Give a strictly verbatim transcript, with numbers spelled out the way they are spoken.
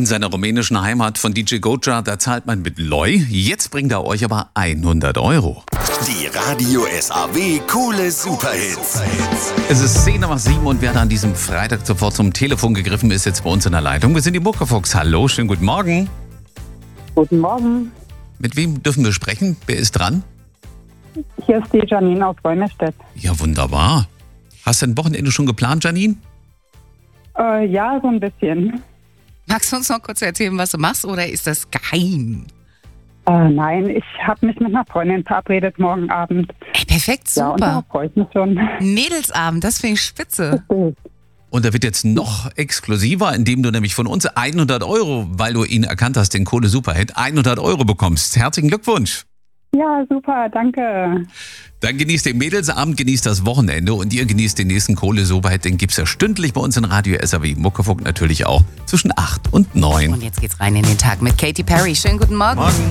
seiner rumänischen Heimat von D J Goja, da zahlt man mit Loi. Jetzt bringt er euch aber hundert Euro. Die Radio S A W Coole Superhits. Es ist zehn nach sieben und wer da an diesem Freitag sofort zum Telefon gegriffen ist, jetzt bei uns in der Leitung. Wir sind die Muckefuchs. Hallo, schönen guten Morgen. Guten Morgen. Mit wem dürfen wir sprechen? Wer ist dran? Hier ist die Janine aus Reunerstedt. Ja, wunderbar. Hast du ein Wochenende schon geplant, Janine? Äh, ja, so ein bisschen. Magst du uns noch kurz erzählen, was du machst, oder ist das geheim? Äh, nein, ich habe mich mit einer Freundin verabredet morgen Abend. Ey, perfekt, Ja, und da super. freue ich mich schon. Mädelsabend, das finde ich spitze. Und da wird jetzt noch exklusiver, indem du nämlich von uns hundert Euro, weil du ihn erkannt hast, den Kohle-Superhit, hundert Euro bekommst. Herzlichen Glückwunsch. Ja, super, danke. Dann genießt den Mädelsabend, genießt das Wochenende und ihr genießt den nächsten Kohle-Superhit. Den gibt's ja stündlich bei uns in Radio S A W. Muckefuck natürlich auch zwischen acht und neun. Und jetzt geht's rein in den Tag mit Katy Perry. Schönen guten Morgen. Morgen.